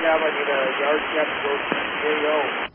have. I need a yard check for video.